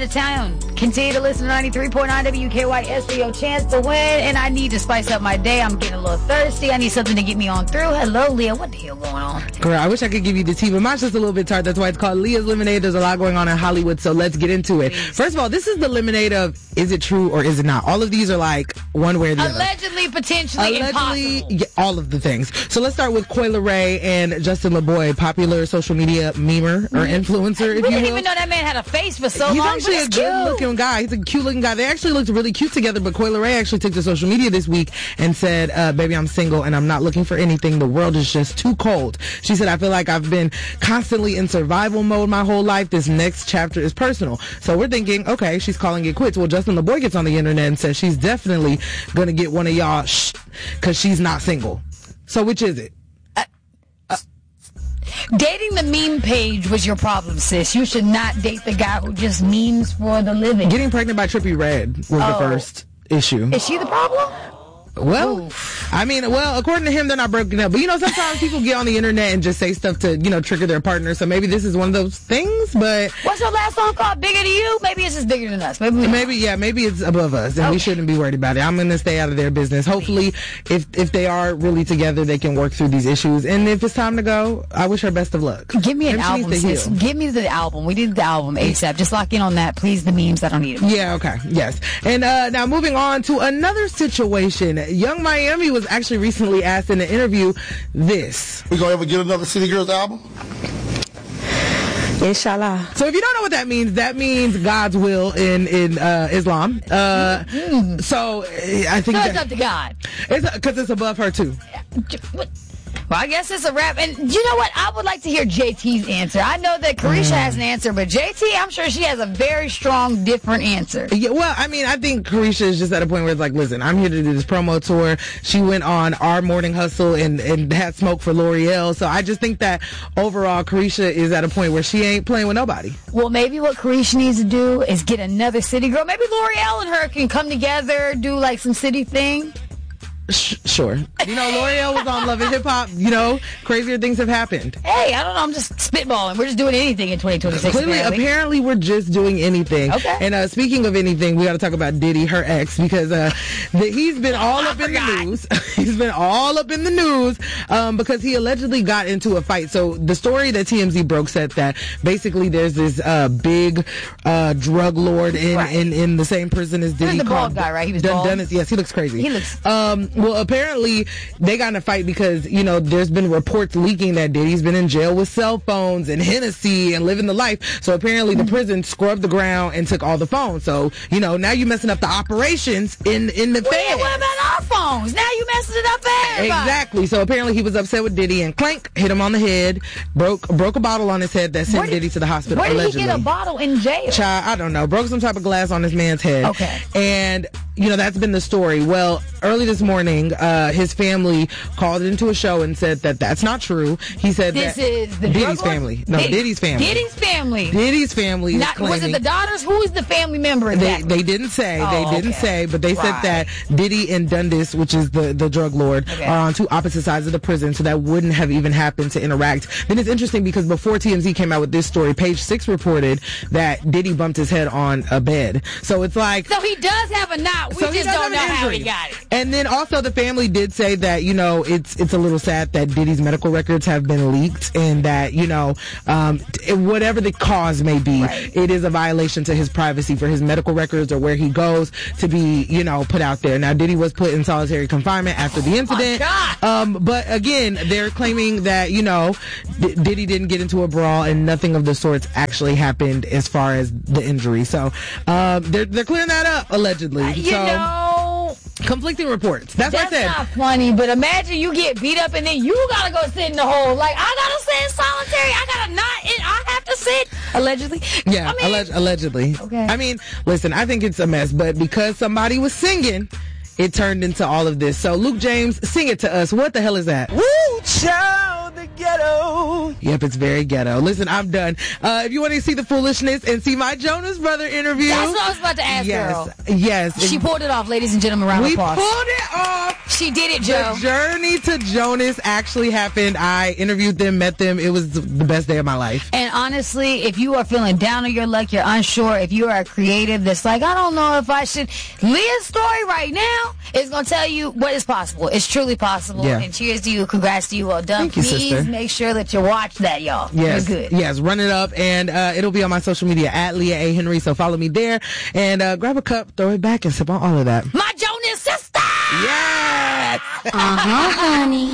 of town. Continue to listen to 93.9 WKYS for your chance to win. And I need to spice up my day. I'm getting a little thirsty. I need something to get me on through. Hello, Leah. What the hell going on? Girl, I wish I could give you the tea, but mine's just a little bit tart. That's why it's called Leah's Lemonade. There's a lot going on in Hollywood, so let's get into it. First of all, this is the lemonade of is it true or is it not? All of these are like one way or the other. Allegedly, potentially, impossible. Yeah, all of the things. So let's start with Coi Leray and Justin LaBoy, popular social media memer or influencer, if you will. We didn't even know that man had a face for so long. He's actually a good-looking guy. He's a cute-looking guy. They actually looked really cute together, but Coi Leray actually took to social media this week and said, baby, I'm single and I'm not looking for anything. The world is just too cold. She said, I feel like I've been constantly in survival mode my whole life. This next chapter is personal. So we're thinking, okay, she's calling it quits. Well, Justin LaBoy gets on the internet and says she's definitely going to get one of y'all because she's not single. So which is it? Dating the meme page was your problem, sis. You should not date the guy who just memes for the living. Getting pregnant by Trippie Redd was the first issue. Is she the problem? Well, Oof. I mean, according to him, they're not broken up. But, sometimes people get on the internet and just say stuff to, trigger their partner. So maybe this is one of those things, but... What's her last song called? Bigger to You? Maybe it's just bigger than us. Maybe it's above us, and we shouldn't be worried about it. I'm going to stay out of their business. Hopefully, if they are really together, they can work through these issues. And if it's time to go, I wish her best of luck. Give me an album, sis. Give me the album. We need the album ASAP. Just lock in on that, please. The memes, I don't need them. Yeah, okay. Yes. And now moving on to another situation. Young Miami was actually recently asked in an interview this. We gonna ever get another City Girls album? Inshallah. So if you don't know what that means God's will in Islam. So I think it's up to God. It's because it's above her too. Well, I guess it's a wrap. And you know what? I would like to hear JT's answer. I know that Carisha has an answer, but JT, I'm sure she has a very strong, different answer. Yeah, well, I mean, I think Carisha is just at a point where it's like, listen, I'm here to do this promo tour. She went on Our Morning Hustle and had smoke for L'Oreal. So I just think that overall, Carisha is at a point where she ain't playing with nobody. Well, maybe what Carisha needs to do is get another city girl. Maybe L'Oreal and her can come together, do like some city thing. Sure. L'Oreal was on Love and Hip Hop. Crazier things have happened. Hey, I don't know. I'm just spitballing. We're just doing anything in 2026. Clearly, apparently, we're just doing anything. Okay. And speaking of anything, we got to talk about Diddy, her ex, because he's been all up in the news. He's been all up in the news because he allegedly got into a fight. So the story that TMZ broke said that basically there's this big drug lord in the same prison as Diddy. He's the bald guy, right? He was bald. Dennis. Yes, he looks crazy. He looks. Well, apparently they got in a fight because, there's been reports leaking that Diddy's been in jail with cell phones and Hennessy and living the life. So apparently the prison scrubbed the ground and took all the phones. So, now you're messing up the operations in the fed. What about our phones? Now you messing it up for everybody. Exactly. So apparently he was upset with Diddy and clank, hit him on the head, broke a bottle on his head that sent Diddy to the hospital. Where did allegedly. he get a bottle in jail? Child, I don't know. Broke some type of glass on this man's head. Okay. And, that's been the story. Well, early this morning, his family called into a show and said that that's not true. He said this is the Diddy's family. No, Diddy's family. Diddy's family. Diddy's family is claiming. Was it the daughters? Who is the family member exactly? They didn't say. But they said that Diddy and Dundas, which is the drug lord, are on two opposite sides of the prison, so that wouldn't have even happened to interact. Then it's interesting because before TMZ came out with this story, Page 6 reported that Diddy bumped his head on a bed. So it's like... So he does have a knot. We just don't know how he got it. And then also the family did say that, it's a little sad that Diddy's medical records have been leaked and that, whatever the cause may be, it is a violation to his privacy for his medical records or where he goes to be, put out there. Now, Diddy was put in solitary confinement after the incident. But again, they're claiming that, Diddy didn't get into a brawl and nothing of the sorts actually happened as far as the injury. So, they're clearing that up, allegedly. Conflicting reports. That's what I said. That's not funny, but imagine you get beat up and then you gotta go sit in the hole. Like, I gotta sit in solitary. I gotta I have to sit. Allegedly. Yeah, allegedly. Okay. I mean, listen, I think it's a mess, but because somebody was singing, it turned into all of this. So, Luke James, sing it to us. What the hell is that? Woo, child, the ghetto. Yep, it's very ghetto. Listen, I'm done. If you want to see the foolishness and see my Jonas Brother interview. That's what I was about to ask, girl. Yes. She pulled it off, ladies and gentlemen. Round of applause. We pulled it off. She did it, Joe. The journey to Jonas actually happened. I interviewed them, met them. It was the best day of my life. And honestly, if you are feeling down on your luck, you're unsure, if you are a creative that's like, I don't know if I should, Leah's story right now is going to tell you what is possible. It's truly possible. Yeah. And cheers to you. Congrats to you. Well done. Thank you, Please sister. make sure that you watch that, y'all. Yes. You're good. Yes. Run it up. And it'll be on my social media at Leah A. Henry. So follow me there. And grab a cup, throw it back, and sip on all of that. My Jonas sister! Yes! honey.